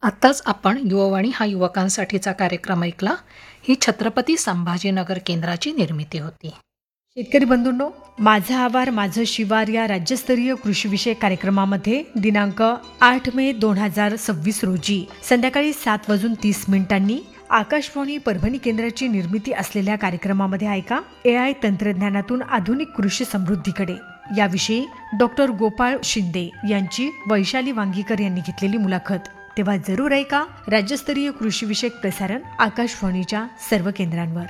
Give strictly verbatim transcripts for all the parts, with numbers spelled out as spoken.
आत्ताच आपण युववाणी हा युवकांसाठीचा कार्यक्रम ऐकला. ही छत्रपती संभाजीनगर केंद्राची निर्मिती होती. शेतकरी बंधूंनो, माझा आवार माझं शिवार या राज्यस्तरीय कृषीविषयक कार्यक्रमामध्ये दिनांक आठ मे दोन हजार सव्वीस रोजी संध्याकाळी सात वाजून तीस मिनिटांनी आकाशवाणी परभणी केंद्राची निर्मिती असलेल्या कार्यक्रमामध्ये ऐका ए आय तंत्रज्ञानातून आधुनिक कृषी समृद्धीकडे याविषयी डॉक्टर गोपाळ शिंदे यांची वैशाली वांगीकर यांनी घेतलेली मुलाखत. तेव्हा जरूर ऐका राज्यस्तरीय कृषीविषयक प्रसारण आकाशवाणीच्या सर्व केंद्रांवर.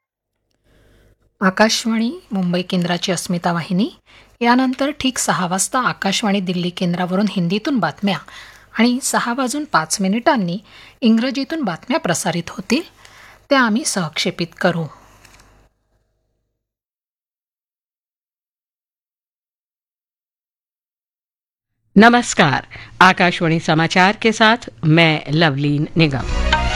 आकाशवाणी मुंबई केंद्राची अस्मिता वाहिनी. यानंतर ठीक सहा वाजता आकाशवाणी दिल्ली केंद्रावरून हिंदीतून बातम्या आणि सहा वाजून पाच मिनिटांनी इंग्रजीतून बातम्या प्रसारित होतील, त्या आम्ही सहक्षेपित करू. नमस्कार, आकाशवाणी समाचार के साथ मैं लवलीन निगम.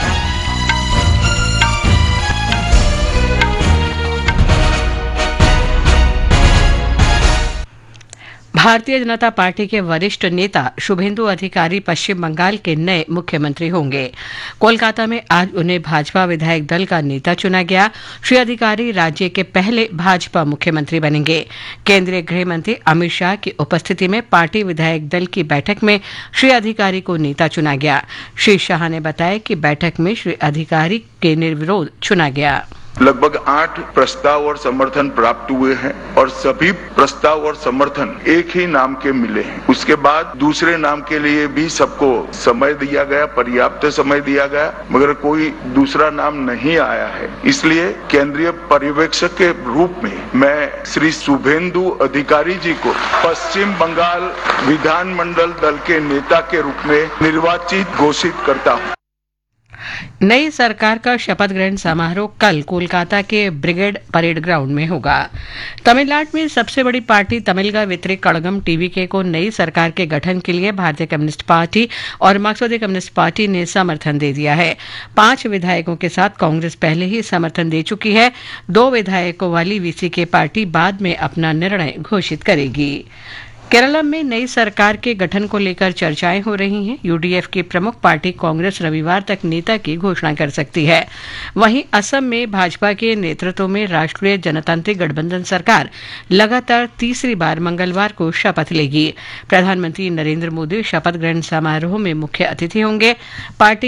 भारतीय जनता पार्टी के वरिष्ठ नेता शुभेंदु अधिकारी पश्चिम बंगाल के नए मुख्यमंत्री होंगे. कोलकाता में आज उन्हें भाजपा विधायक दल का नेता चुना गया. श्री अधिकारी राज्य के पहले भाजपा मुख्यमंत्री बनेंगे. केंद्रीय गृह मंत्री अमित शाह की उपस्थिति में पार्टी विधायक दल की बैठक में श्री अधिकारी को नेता चुना गया. श्री शाह ने बताया कि बैठक में श्री अधिकारी के निर्विरोध चुना गया. लगभग आठ प्रस्ताव और समर्थन प्राप्त हुए हैं और सभी प्रस्ताव और समर्थन एक ही नाम के मिले हैं. उसके बाद दूसरे नाम के लिए भी सबको समय दिया गया, पर्याप्त समय दिया गया, मगर कोई दूसरा नाम नहीं आया है. इसलिए केंद्रीय पर्यवेक्षक के रूप में मैं श्री शुभेंदु अधिकारी जी को पश्चिम बंगाल विधानमंडल दल के नेता के रूप में निर्वाचित घोषित करता हूँ. नई सरकार का शपथ ग्रहण समारोह कल कोलकाता के ब्रिगेड परेड ग्राउंड में होगा. तमिलनाडु में सबसे बड़ी पार्टी तमिलगा वितरिक कड़गम टीवीके को नई सरकार के गठन के लिए भारतीय कम्युनिस्ट पार्टी और मार्क्सवादी कम्युनिस्ट पार्टी ने समर्थन दे दिया है. पांच विधायकों के साथ कांग्रेस पहले ही समर्थन दे चुकी है. दो विधायकों वाली वीसीके पार्टी बाद में अपना निर्णय घोषित करेगी. केरल में नई सरकार के गठन को लेकर चर्चाएं हो रही हैं. यूडीएफ की प्रमुख पार्टी कांग्रेस रविवार तक नेता की घोषणा कर सकती है. वहीं असम में भाजपा के नेतृत्व में राष्ट्रीय जनतांत्रिक गठबंधन सरकार लगातार तीसरी बार मंगलवार को शपथ लेगी. प्रधानमंत्री नरेंद्र मोदी शपथ ग्रहण समारोह में मुख्य अतिथि होंगे. पार्टी